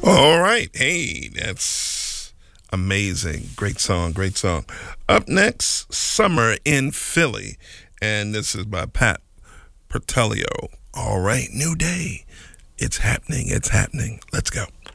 All right. Hey, that's amazing. Great song. Great song. Up next, Summer in Philly. And this is by Pat Pertelio. All right. New day. It's happening. It's happening. Let's go.